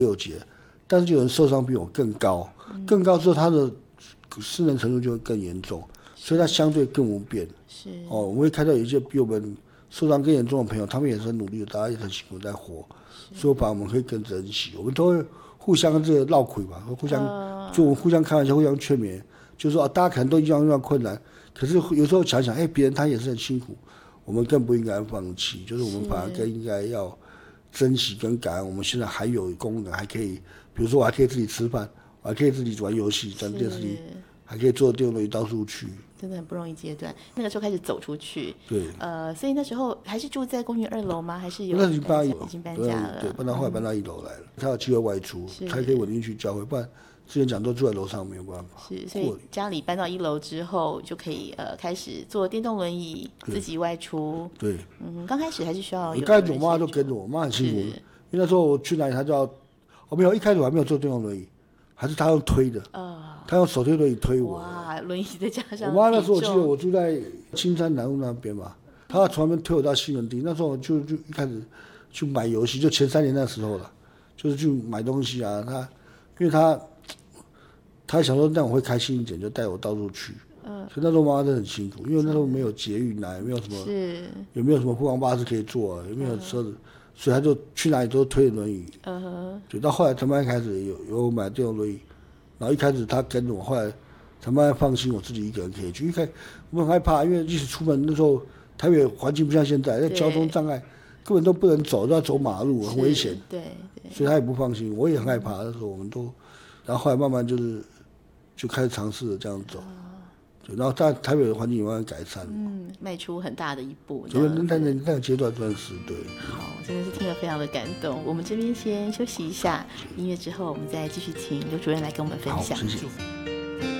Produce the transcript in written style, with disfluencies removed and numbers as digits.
6节，但是就有人受伤比我更高，更高之后他的失能程度就会更严重，所以他相对更无变。 是我们会看到有一些比我们受伤更严重的朋友，他们也是很努力的，大家也很辛苦在活，所以我把我们可以更珍惜，我们都会互相这个闹亏嘛，互相就我们互相开玩笑，互相劝勉，就是说大家可能都一样困难，可是有时候想想，别人他也是很辛苦，我们更不应该放弃，就是我们反而更应该要珍惜跟感恩，我们现在还有功能，还可以，比如说我还可以自己吃饭，我还可以自己玩游戏、玩电视机，还可以坐电动轮椅到处去， 真的很不容易阶段。那个时候开始走出去， 对， 所以那时候还是住在公寓2楼吗？还是有？ 那已经搬家了， 对，后来搬到1楼来了，才有机会外出，才可以稳定去教会，不然之前讲都住在楼上没有办法。 是，所以家里搬到1楼之后，就可以开始坐电动轮椅自己外出。 对， 刚开始还是需要有。 刚开始我妈就跟着我，妈很辛苦，因为那时候我去哪里她就要，没有，一开始我还没有坐电动轮椅，还是她用推的，她用手推轮椅推我。 哇，轮椅再加上。 我妈那时候我记得我住在青山南路那边嘛，她从那边推我到西门町，那时候我就一开始去买游戏，就前3年那时候了，就是去买东西啊，因为他想说让我会开心一点，就带我到处去。所以那时候妈妈真的很辛苦，因为那时候没有捷运啊，也没有什么，也没有什么货航巴士可以坐啊，也没有车子，所以他就去哪里都推轮椅。对，到后来才慢慢开始有买电动轮椅，然后一开始他跟着我，后来才慢慢放心我自己一个人可以去。我很害怕，因为一起出门那时候台北环境不像现在，那交通障碍根本都不能走，都要走马路，很危险。 对， 所以他也不放心，我也很害怕。那时候我们都，然后后来慢慢就开始尝试着这样走，对，然后在台北的环境也慢慢改善， 迈出很大的一步。 所以那个阶段算是对。 好，真的是听了非常的感动。我们这边先休息一下，音乐之后我们再继续请刘主任来跟我们分享。 好，谢谢。